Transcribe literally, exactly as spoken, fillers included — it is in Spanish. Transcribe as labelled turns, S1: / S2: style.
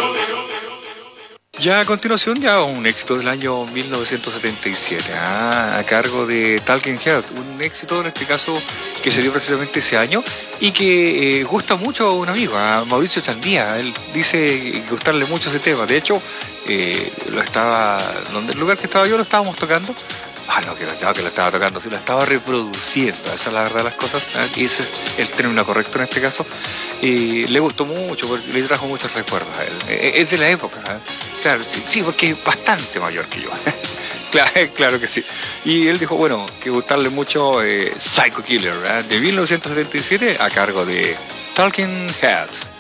S1: Ya a continuación, ya un éxito del año mil novecientos setenta y siete, ah, a cargo de Talking Head, un éxito en este caso que se dio precisamente ese año y que eh, gusta mucho a un amigo, a Mauricio Chandía. Él dice gustarle mucho ese tema. De hecho, eh, lo estaba, donde el lugar que estaba yo lo estábamos tocando. Ah, no, que lo estaba, que lo estaba tocando, sí, lo estaba reproduciendo, esa es la verdad de las cosas, ¿eh? Y ese es el término correcto en este caso. Y le gustó mucho, porque le trajo muchos recuerdos a él. Eh, Es de la época, ¿eh? Claro, sí, sí, porque es bastante mayor que yo. Claro, claro que sí. Y él dijo, bueno, que gustarle mucho eh, Psycho Killer, ¿eh? De mil novecientos setenta y siete a cargo de Talking Heads.